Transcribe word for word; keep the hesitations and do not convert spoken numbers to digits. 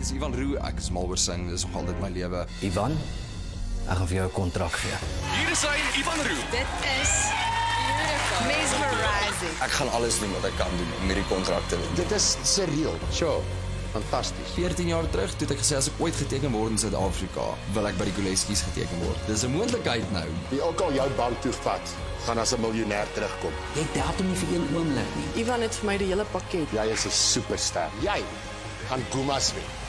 Ek is Ivan Roux, ek is mal oor sing, dis nog altyd my lewe. Ivan, ek gaan vir jou 'n kontrak gee. Hier is hy, Ivan Roux. Dit is beautiful. Mesmerizing. Ek gaan alles doen wat ek kan doen om hierdie kontrak te wen. Dit is surreal. Sure. Fantasties. veertien jaar terug, toe het ek gesê as ek ooit geteken word in Suid-Afrika, wil ek by die Gillespie's geteken word. Dis 'n moontlikheid nou. Wie ook al jou bank toe vat, gaan as 'n miljonair terugkom. Jy doubt hom nie vir een oomblik nie. Ivan het vir my die hele pakket. Jy is 'n superster. Jy gaan Gumas wen.